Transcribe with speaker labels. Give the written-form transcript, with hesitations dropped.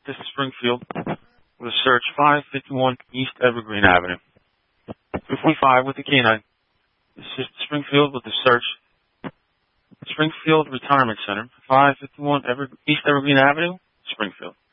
Speaker 1: This is Springfield with a search 551 East Evergreen Avenue. 245 with the K9. This is Springfield with the search. Springfield Retirement Center, 551 East Evergreen Avenue, Springfield.